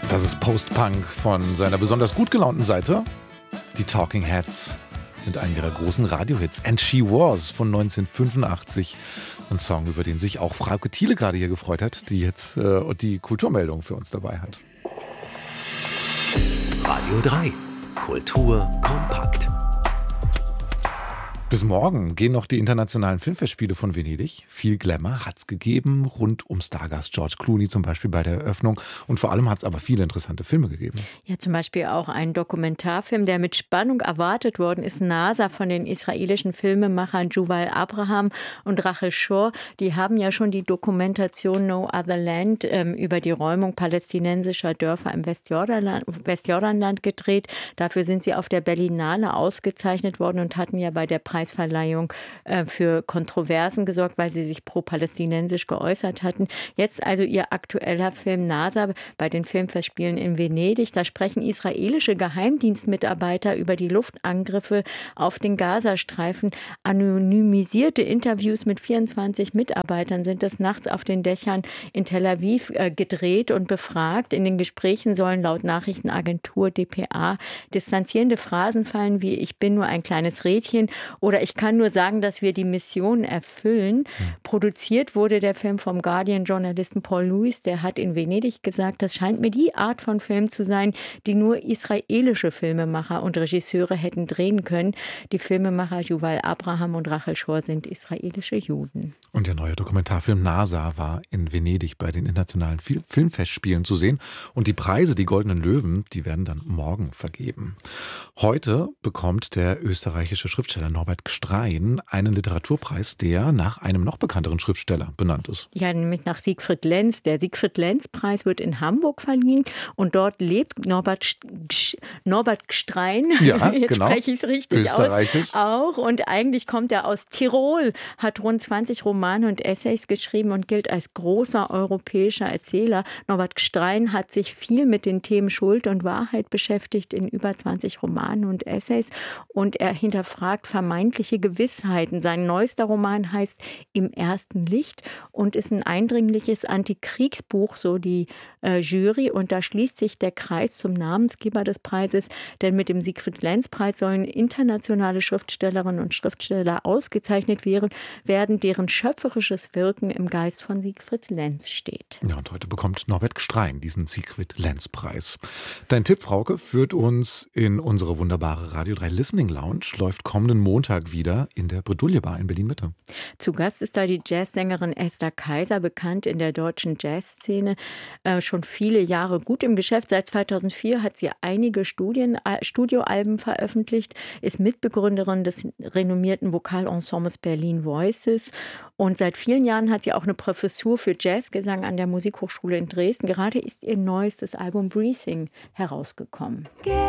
Das ist Post-Punk von seiner besonders gut gelaunten Seite. Die Talking Heads mit einem ihrer großen Radiohits. And She Was von 1985. Ein Song, über den sich auch Frauke Thiele gerade hier gefreut hat, die jetzt die Kulturmeldung für uns dabei hat. Radio 3. Kultur kompakt. Bis morgen gehen noch die internationalen Filmfestspiele von Venedig. Viel Glamour hat's gegeben, rund um Stargast George Clooney zum Beispiel bei der Eröffnung. Und vor allem hat's aber viele interessante Filme gegeben. Ja, zum Beispiel auch ein Dokumentarfilm, der mit Spannung erwartet worden ist. NASA von den israelischen Filmemachern Yuval Abraham und Rachel Shor. Die haben ja schon die Dokumentation No Other Land über die Räumung palästinensischer Dörfer im Westjordanland gedreht. Dafür sind sie auf der Berlinale ausgezeichnet worden und hatten ja bei der Preisverleihung für Kontroversen gesorgt, weil sie sich pro-palästinensisch geäußert hatten. Jetzt also ihr aktueller Film NASA bei den Filmfestspielen in Venedig. Da sprechen israelische Geheimdienstmitarbeiter über die Luftangriffe auf den Gazastreifen. Anonymisierte Interviews mit 24 Mitarbeitern sind das nachts auf den Dächern in Tel Aviv gedreht und befragt. In den Gesprächen sollen laut Nachrichtenagentur dpa distanzierende Phrasen fallen wie „Ich bin nur ein kleines Rädchen" oder „Ich kann nur sagen, dass wir die Mission erfüllen". Produziert wurde der Film vom Guardian-Journalisten Paul Lewis. Der hat in Venedig gesagt, das scheint mir die Art von Film zu sein, die nur israelische Filmemacher und Regisseure hätten drehen können. Die Filmemacher Yuval Abraham und Rachel Shor sind israelische Juden. Und der neue Dokumentarfilm NASA war in Venedig bei den internationalen Filmfestspielen zu sehen. Und die Preise, die Goldenen Löwen, die werden dann morgen vergeben. Heute bekommt der österreichische Schriftsteller Norbert Gstrein einen Literaturpreis, der nach einem noch bekannteren Schriftsteller benannt ist. Ja, nämlich nach Siegfried Lenz. Der Siegfried-Lenz-Preis wird in Hamburg verliehen und dort lebt Norbert Gstrein. Ja, Jetzt genau. spreche ich es richtig Österreichisch. auch. Und eigentlich kommt er aus Tirol, hat rund 20 Romane und Essays geschrieben und gilt als großer europäischer Erzähler. Norbert Gstrein hat sich viel mit den Themen Schuld und Wahrheit beschäftigt in über 20 Romanen und Essays und er hinterfragt vermeintliche Gewissheiten. Sein neuester Roman heißt Im ersten Licht und ist ein eindringliches Antikriegsbuch, so die Jury. Und da schließt sich der Kreis zum Namensgeber des Preises, denn mit dem Siegfried-Lenz-Preis sollen internationale Schriftstellerinnen und Schriftsteller ausgezeichnet werden, deren schöpferisches Wirken im Geist von Siegfried Lenz steht. Ja, und heute bekommt Norbert Gstrein diesen Siegfried-Lenz-Preis. Dein Tipp, Frauke, führt uns in unsere wunderbare Radio 3 Listening Lounge, läuft kommenden Montag wieder in der Bredouille Bar in Berlin-Mitte. Zu Gast ist da die Jazzsängerin Esther Kaiser, bekannt in der deutschen Jazzszene, schon viele Jahre gut im Geschäft. Seit 2004 hat sie einige Studioalben veröffentlicht, ist Mitbegründerin des renommierten Vokalensembles Berlin Voices und seit vielen Jahren hat sie auch eine Professur für Jazzgesang an der Musikhochschule in Dresden. Gerade ist ihr neuestes Album Breathing herausgekommen.